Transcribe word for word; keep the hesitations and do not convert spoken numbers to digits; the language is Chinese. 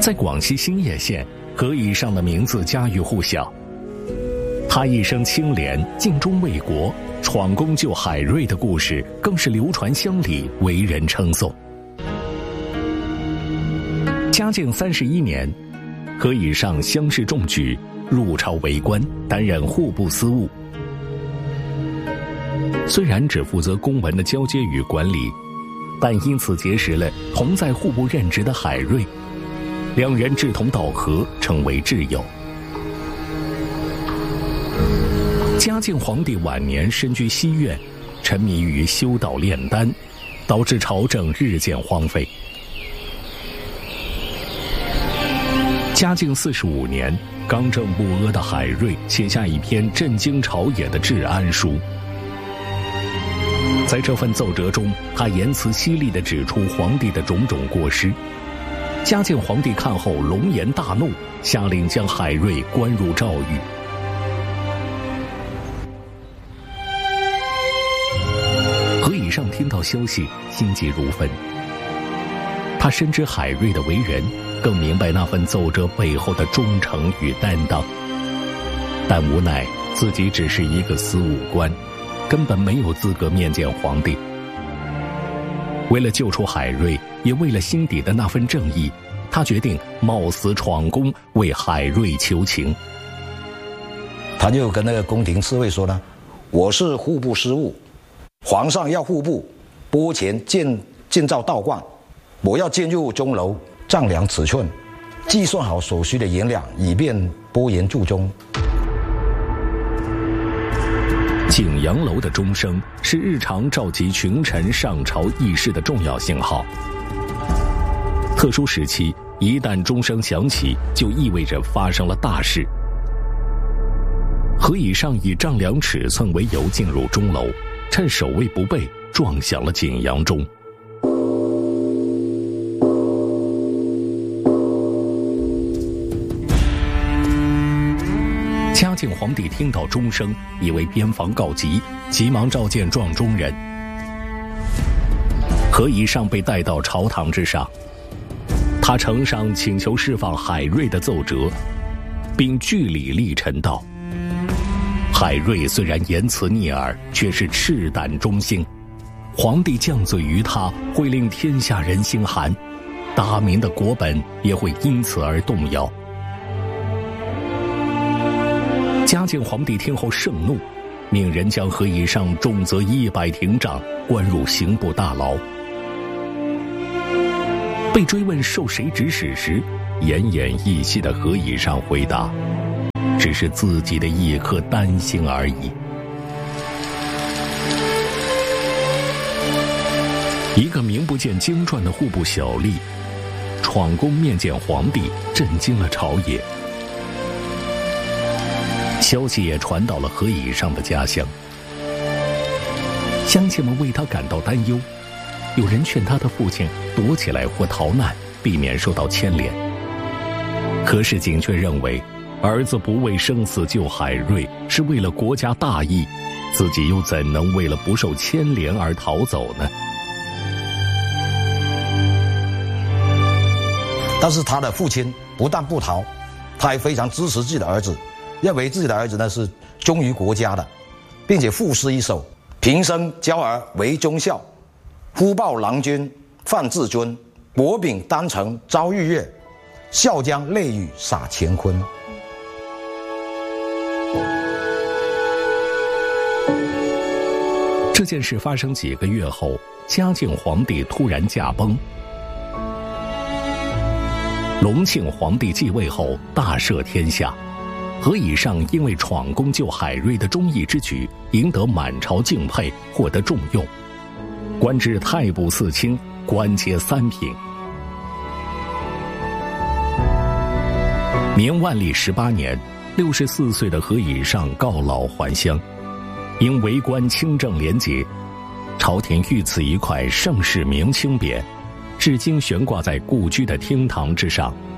在广西兴业县，何以上的名字家喻户晓。他一生清廉，尽忠卫国，闯功救海瑞的故事更是流传乡里，为人称颂。嘉靖三十一年，何以上乡试中举，入朝为官，担任户部司务。虽然只负责公文的交接与管理，但因此结识了同在户部任职的海瑞，两人志同道合，成为挚友。嘉靖皇帝晚年身居西苑，沉迷于修道炼丹，导致朝政日渐荒废。嘉靖四十五年，刚正不阿的海瑞写下一篇震惊朝野的治安书。在这份奏折中，他言辞犀利地指出皇帝的种种过失。嘉靖皇帝看后龙颜大怒，下令将海瑞关入诏狱。何以上听到消息，心急如焚。他深知海瑞的为人，更明白那份奏折背后的忠诚与担当，但无奈自己只是一个司务官，根本没有资格面见皇帝。为了救出海瑞，也为了心底的那份正义，他决定冒死闯宫，为海瑞求情。 他就跟那个宫廷侍卫说呢：“我是户部司务，皇上要户部拨钱建建造道观，我要进入钟楼丈量尺寸，计算好所需的银两，以便拨言铸钟。” 景阳楼的钟声是日常召集群臣上朝议事的重要信号。特殊时期，一旦钟声响起，就意味着发生了大事。何以上以丈量尺寸为由进入钟楼，趁守卫不备，撞响了景阳钟。嘉靖皇帝听到钟声，以为边防告急，急忙召见撞钟人。何以上被带到朝堂之上，他呈上请求释放海瑞的奏折，并据理力陈道：海瑞虽然言辞逆耳，却是赤胆忠心，皇帝降罪于他，会令天下人心寒，大明的国本也会因此而动摇。嘉靖皇帝听后盛怒，命人将何以上重责一百廷杖，关入刑部大牢。被追问受谁指使时，奄奄一息的何以上回答：只是自己的一颗丹心而已。一个名不见经传的户部小吏，闯宫面见皇帝，震惊了朝野。消息也传到了何以上的家乡，乡亲们为他感到担忧，有人劝他的父亲躲起来或逃难，避免受到牵连。何世景却认为，儿子不为生死救海瑞，是为了国家大义，自己又怎能为了不受牵连而逃走呢？ 但是他的父亲不但不逃，他还非常支持自己的儿子，认为自己的儿子呢是忠于国家的，并且赋诗一首：平生教儿为忠孝，忽报郎君范至尊，薄饼丹城朝日月，笑将泪雨洒乾坤。 这件事发生几个月后，嘉靖皇帝突然驾崩。隆庆皇帝继位后大赦天下，何以上因为闯宫救海瑞的忠义之举，赢得满朝敬佩，获得重用，官至太仆寺卿，官阶三品。明万历十八年，六十四岁的何以上告老还乡，因为官清正廉洁，朝廷御赐一块盛世明清匾，至今悬挂在故居的厅堂之上。